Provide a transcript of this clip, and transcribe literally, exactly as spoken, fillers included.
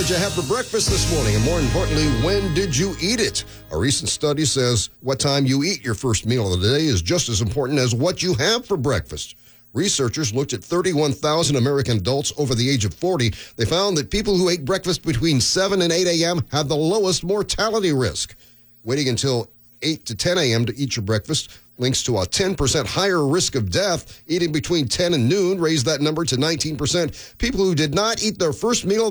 did you have for breakfast this morning? And more importantly, when did you eat it? A recent study says what time you eat your first meal of the day is just as important as what you have for breakfast. Researchers looked at thirty-one thousand American adults over the age of forty. They found that people who ate breakfast between seven and eight a.m. had the lowest mortality risk. Waiting until eight to ten a.m. to eat your breakfast links to a ten percent higher risk of death. Eating between ten and noon raised that number to nineteen percent. People who did not eat their first meal